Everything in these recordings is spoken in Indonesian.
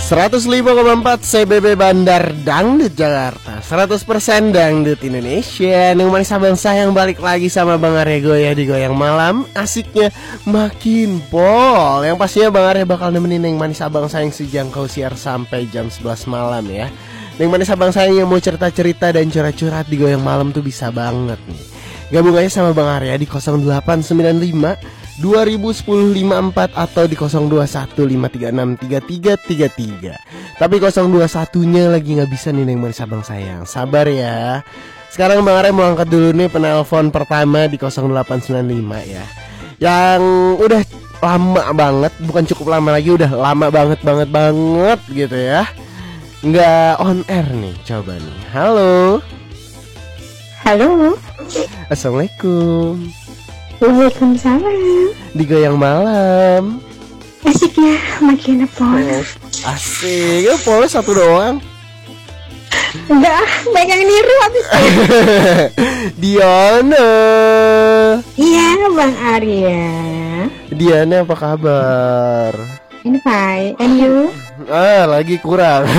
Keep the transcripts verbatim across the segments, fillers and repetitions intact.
seratus lima koma empat C B B Bandar Dangdut Jakarta, seratus persen Dangdut Indonesia. Yang manis abang sayang balik lagi sama Bang Arya Goyah di Goyang Malam. Asiknya makin pol. Yang pastinya Bang Arya bakal nemenin yang manis abang sayang sejangkau siar sampai jam sebelas malam ya. Yang manis abang sayang yang mau cerita-cerita dan curhat-curhat di Goyang Malam tuh bisa banget nih. Gabung aja sama Bang Arya di nol delapan sembilan lima dua nol satu nol lima empat atau di nol dua satu lima tiga enam tiga tiga tiga tiga. Tapi nol dua satu-nya lagi gak bisa nih yang manis abang sayang. Sabar ya. Sekarang Bang Arya mau angkat dulu nih penelpon pertama di nol delapan sembilan lima ya. Yang udah lama banget, bukan cukup lama lagi, udah lama banget banget banget gitu ya. Nggak on air nih, coba nih. Halo. Halo. Assalamualaikum. Waalaikumsalam. Di Goyang Malam. Asik ya, makin polos. Oh, asik, ya polos satu doang. Enggak, banyak yang niru habis. Diana. Iya, Bang Arya. Diana apa kabar? Ini fine, and you? Ah, lagi kurang.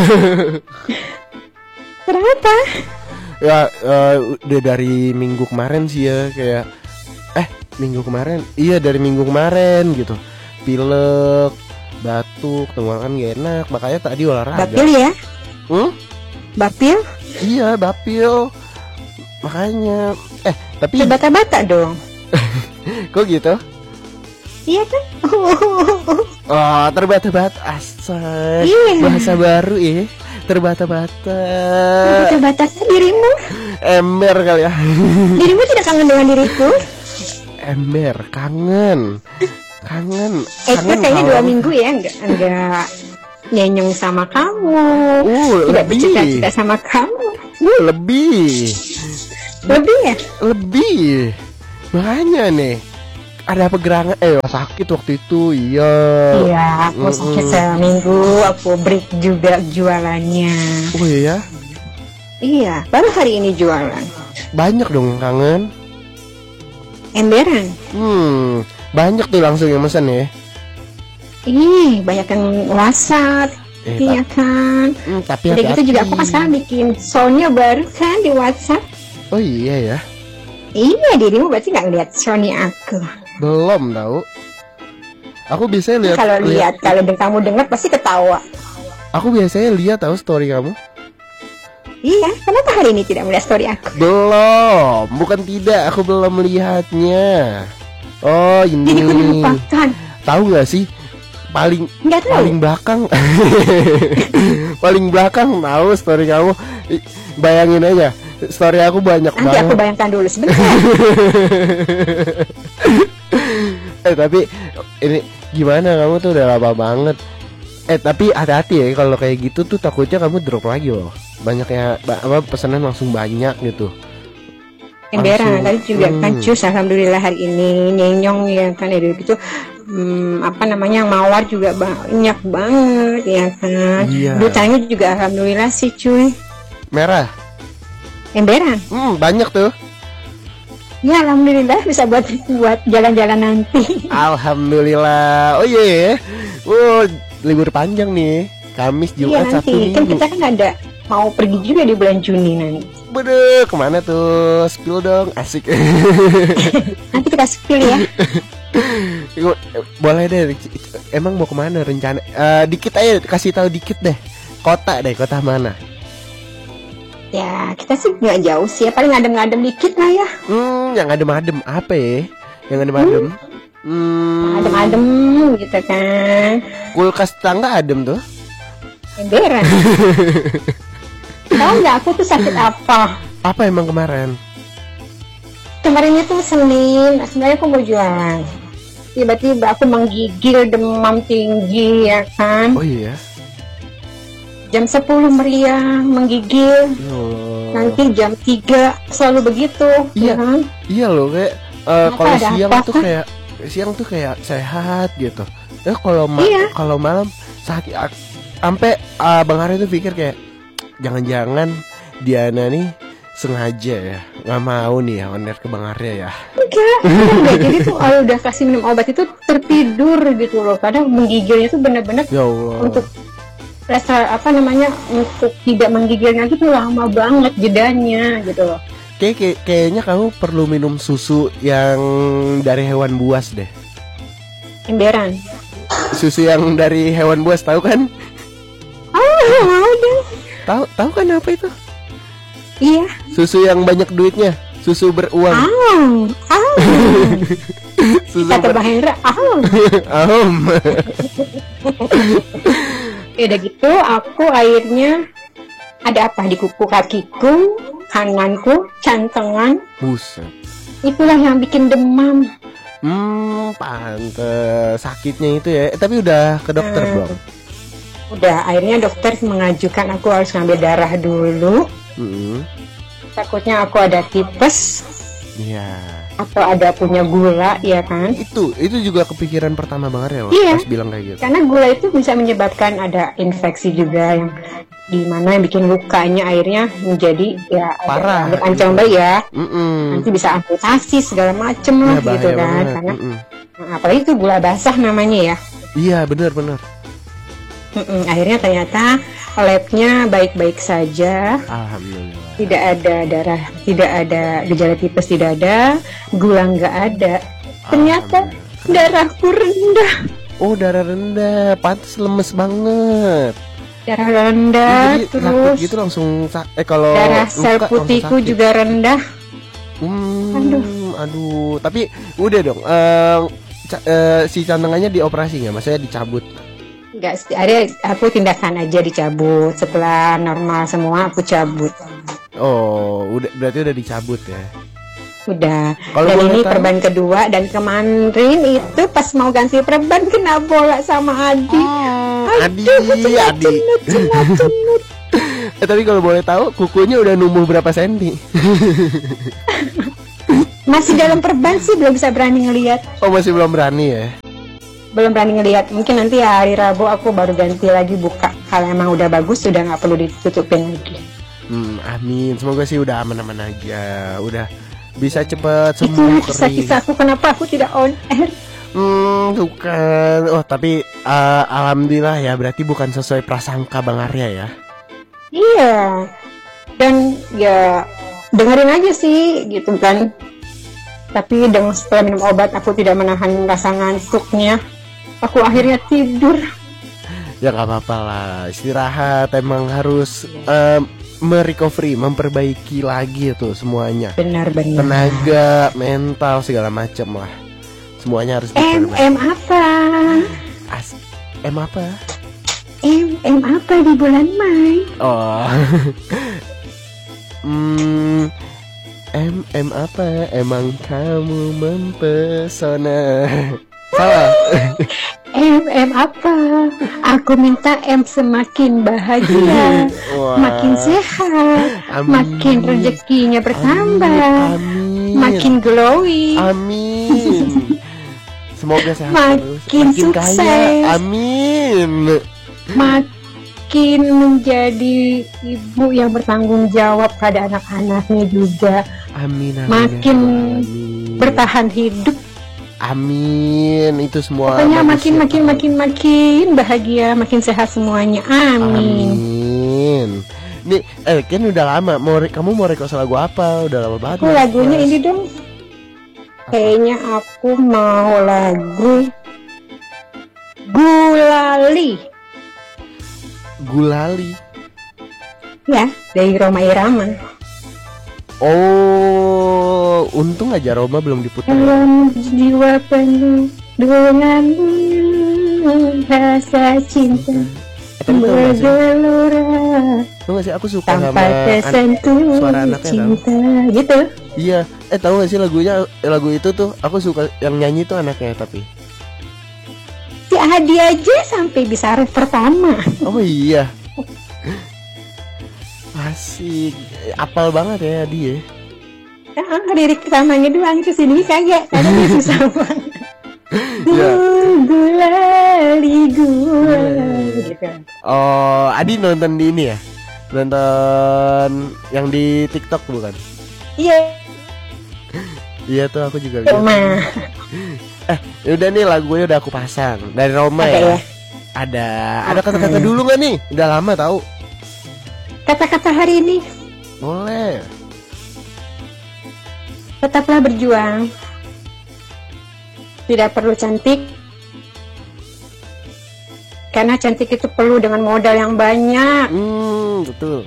Kenapa? Ya, uh, udah dari minggu kemarin sih ya, kayak eh minggu kemarin, iya dari minggu kemarin gitu, pilek, batuk, tenggorokan gak enak, makanya tadi olahraga. Bapil ya? Hmm? Bapil? Iya bapil, makanya. Eh tapi Terbata-bata dong. kok gitu? Iya kan? Oh, terbata-bata, asal Iya. bahasa baru ya. Terbata-bata. Terbata dirimu. Ember kali ya. Dirimu tidak kangen dengan diriku? Ember, kangen. Kangen. Eh, kangen kayaknya kalau- dua minggu ya, enggak enggak nyenyong sama kamu. Uh, Tidak lebih. bercita-cita sama kamu. Uh, lebih. Lebih ya? Lebih. Makanya nih, ada pergerangan. Eh, sakit waktu itu, iya. Iya, aku sakit seminggu, aku break juga jualannya. Oh iya. Iya, baru hari ini jualan. Banyak dong yang kangen. Emberan. Hmm, banyak tuh langsung yang mesen ya. Ih, banyak yang WhatsApp. Eh, Iya kan. Hmm, tapi Udah gitu hati-hati. juga aku kan sekarang bikin soundnya baru kan di WhatsApp. Oh iya ya. Iya, dirimu berarti nggak lihat Sony aku. Belum tahu. Aku biasanya lihat. Kalau lihat, kalau kamu dengar pasti ketawa. Aku biasanya lihat tahu story kamu. Iya, kenapa hari ini tidak melihat story aku? Belum, bukan tidak, aku belum melihatnya. Oh ini. Jadi aku dilupakan. Tahu nggak sih? Paling Nggak tahu. paling belakang. Paling belakang tahu story kamu. Ih, bayangin aja, story aku banyak Nanti banget. aku bayangkan dulu sebentar. Eh tapi ini gimana, kamu tuh udah lama banget. Eh tapi hati-hati ya, kalau kayak gitu tuh takutnya kamu drop lagi loh. Banyaknya ba- apa pesanan langsung banyak gitu. Emberan Langsung, tadi juga hmm. kan cus, alhamdulillah hari ini nyenyong ya kan ya gitu. Hmm, apa namanya mawar juga banyak banget ya kan. Iya. Dutanya juga alhamdulillah sih cuy. Merah. Emberan. Hmm, banyak tuh. Ya alhamdulillah bisa buat buat jalan-jalan nanti. Alhamdulillah. Oh iya ya. Oh, libur panjang nih. Kamis, Iya Jumat, nanti Sabtu, kan Minggu. kita kan ada mau pergi juga di bulan Juni nanti. Bede, kemana tuh? Spill dong, asik. Nanti kita spill ya. Boleh deh. Emang mau kemana rencana? Eh, dikit aja, kasih tahu dikit deh. Kota deh, kota mana? Ya kita sih nggak jauh sih ya, paling adem-adem dikit lah ya. Hmm, yang adem-adem apa ya? Yang adem-adem? Hmm, Adem-adem gitu kan. kulkas tangga adem tuh. Emberan. Tahu nggak aku tuh sakit apa? Apa emang kemarin? Kemarinnya tuh Senin, sebenarnya aku mau jualan. Tiba-tiba aku menggigil, demam tinggi ya kan. Oh iya. Jam sepuluh meriah, menggigil. Oh. Nanti jam tiga selalu begitu. Iya. Ya kan? Iya loh, kayak eh, Kenapa, kalau ada siang apa? tuh kayak siang tuh kayak sehat gitu. Ya kalau ma- Iya. kalau malam sakit. Sampai uh, Bang Arya tuh pikir kayak jangan-jangan Diana nih sengaja ya nggak mau nih ya on air ke Bang Arya ya. Enggak, enggak. Jadi tuh kalau udah kasih minum obat itu tertidur gitu loh. Kadang menggigilnya tuh bener-bener Ya Allah. untuk rasa apa namanya untuk tidak menggigilnya itu tuh lama banget jedanya gitu loh. Kayak, kayak kayaknya kamu perlu minum susu yang dari hewan buas deh. Emberan. Susu yang dari hewan buas, tahu kan? Oh, mau deh. Tahu tahu kan apa itu? Iya. Susu yang banyak duitnya, susu beruang. Oh, oh. Susu Kata ber... Bang Hendra, oh. Om. Ya udah gitu, aku akhirnya ada apa di kuku kakiku, kananku, cantengan. Buset. Itulah yang bikin demam. Hmm, pantes sakitnya itu ya. Eh, tapi udah ke dokter Hmm. belum? Udah, akhirnya dokter mengajukan aku harus ngambil darah dulu. Hmm. Takutnya aku ada tipes Iya. atau ada punya gula, ya kan? Itu, itu juga kepikiran pertama banget ya, Iya. pas bilang kayak gitu. Karena gula itu bisa menyebabkan ada infeksi juga yang di mana yang bikin lukanya akhirnya menjadi ya Parah. ada ancam bayi ya. Mm-mm. Nanti bisa amputasi segala macem Ya, lah gitu bahaya kan. banget. Karena Mm-mm. nah, apalagi itu gula basah namanya ya. Iya, benar-benar. Mm-mm, akhirnya ternyata labnya baik-baik saja, Alhamdulillah. tidak ada darah, tidak ada gejala tipes, tidak ada, gula nggak ada. Ternyata Alhamdulillah. darahku rendah, Oh, darah rendah, pantas lemes banget. darah rendah, Jadi takut terus gitu langsung sa- eh kalau darah sel luka langsung putihku sakit. juga rendah. Hmm, Aduh. aduh. Tapi udah dong. eh, ca- eh, si cantengannya dioperasi nggak? Maksudnya dicabut? Nggak, ada aku tindakan aja dicabut. Setelah normal semua aku cabut. Oh, udah berarti udah dicabut ya. Udah. Kalau Dan boleh ini tahu- perban kedua, dan kemarin itu pas mau ganti perban kena bola sama Adi. Adi, Adi. Eh, tapi kalau boleh tahu kukunya udah numbuh berapa senti? Masih dalam perban sih, belum bisa berani ngelihat. Oh, masih belum berani ya? Belum berani ngelihat. Mungkin nanti ya hari Rabu aku baru ganti lagi buka. Kalau emang udah bagus sudah nggak perlu ditutupin lagi. Hmm, amin. Semoga sih udah aman-aman aja. Udah bisa cepet Itu sembuh kisah-kisah kering. aku kenapa aku tidak on air. Hmm, bukan. Oh, tapi eh, alhamdulillah ya. Berarti bukan sesuai prasangka Bang Arya ya. Iya. Dan ya dengerin aja sih gitu kan. Tapi dengan setelah minum obat aku tidak menahan rasa ngantuknya. Aku akhirnya tidur. Ya nggak apa-apa lah. Istirahat emang harus em, merecovery, memperbaiki lagi tuh semuanya. Benar-benar. Tenaga, mental segala macem lah. Semuanya harus M diperbaiki. M apa? As M apa? M M apa di bulan Mei? Oh. hmm, M M apa? Emang kamu mempesona. Salah. M M apa? Aku minta M semakin bahagia, Wah. makin sehat, Amin. makin rezekinya bertambah, Amin. makin glowing. Amin. Semoga sehat Makin terus, makin kaya. sukses. Amin. Makin menjadi ibu yang bertanggung jawab pada anak-anaknya juga. Amin. Amin. Makin Amin. bertahan hidup. Amin. Itu semua. Pokoknya manusia makin makin tahu. makin makin bahagia, makin sehat semuanya. Amin. Amin. Nih, eh kan udah lama. Mau re- kamu mau request lagu apa? Udah lama banget. Aku Mas. lagunya Mas. ini dong. Kayaknya aku mau lagu Gulali. Gulali. Ya, dari Roma Irama. Oh, untung aja Roma belum diputar. Ya. Dalam jiwa penuh dengan rasa cinta Eh, tapi tau gak sih? bergelora Tau gak sih aku suka sama tanpa an- tersentuh suara anaknya tau? cinta gitu. Iya, eh tahu gak sih lagunya lagu itu tuh aku suka yang nyanyi tuh anaknya tapi. Si Adi aja sampai bisa ref pertama. Oh iya. Asik, apal banget ya dia. Ah, lirik pertamanya doang, terus ini kagak, karena dia susah banget. Ya. Gulali, gulali gitu. Oh, Adi nonton di ini ya? Nonton yang di TikTok bukan? Iya, Iya tuh aku juga lihat. Roma. Eh, udah nih lagunya udah aku pasang dari Roma Oke ya. ya. Ada ada kata-kata dulu nggak nih? Udah lama tahu. Kata-kata hari ini. Boleh. Tetaplah berjuang. Tidak perlu cantik. Karena cantik itu perlu dengan modal yang banyak. Hmm, betul.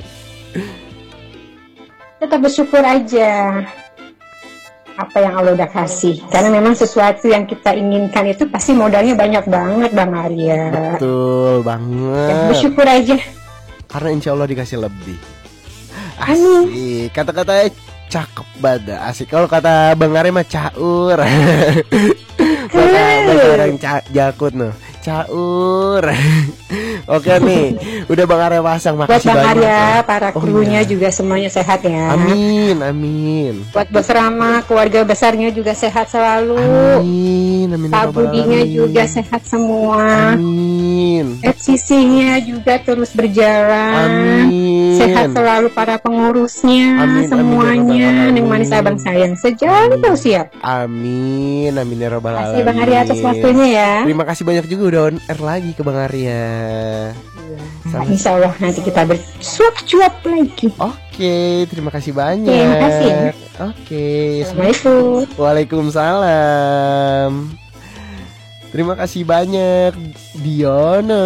Tetap bersyukur aja apa yang Allah udah kasih. Karena memang sesuatu yang kita inginkan itu pasti modalnya banyak banget, Bang Arya. Betul banget. Ya, bersyukur aja. Karena insya Allah dikasih lebih. Amin. Asik. Kata-katanya cakep banget. Asik. Kalau kata Bang Arya mah caur. Bahasa bahasa orang ca- Jakut noh. Caur. Oke nih, udah Bang Arya pasang. Buat Makasih Bang banyak. Arya, ya. para Oh, krunya iya. juga semuanya sehat ya. Amin, amin. Buat Bos Rama, keluarga besarnya juga sehat selalu. Amin, amin. ya Pak Rabbal Budinya Alamin. juga sehat semua. Amin. F C C-nya juga terus berjalan. Amin. Sehat selalu para pengurusnya, Amin, amin, ya semuanya. Rabbal Neng manis Alamin. abang sayang sejauh siap. Amin, amin ya Rabbal Terima kasih Alamin. Bang Arya atas waktunya ya. Terima kasih banyak juga udah on air lagi ke Bang Arya. Nah, insya Allah nanti kita bersuap-cuap lagi. Oke, terima kasih banyak. Terima kasih ya. Oke, Assalamualaikum. Waalaikumsalam. Terima kasih banyak Diana.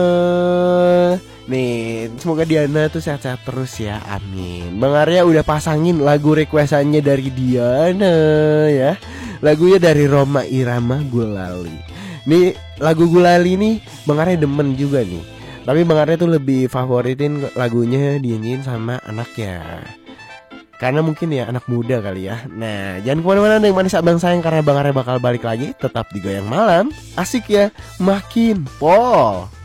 Nih, semoga Diana tuh sehat-sehat terus ya. Amin. Bang Arya udah pasangin lagu requestannya dari Diana ya. Lagunya dari Roma Irama Gulali. Nih, lagu Gulali nih Bang Arya demen juga nih. Tapi Bang Arya tuh lebih favoritin lagunya dinyanyiin sama anaknya. Karena mungkin ya anak muda kali ya. Nah, jangan kemana-mana nih manis abang sayang. Karena Bang Arya bakal balik lagi. Tetap di Goyang Malam. Asik ya, makin pol.